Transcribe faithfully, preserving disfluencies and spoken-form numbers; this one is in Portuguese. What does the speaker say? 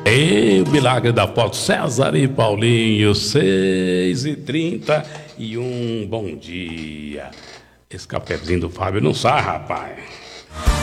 Ei, o milagre da foto, César e Paulinho, seis e trinta e um, bom dia. Esse cafezinho do Fábio não sai, rapaz.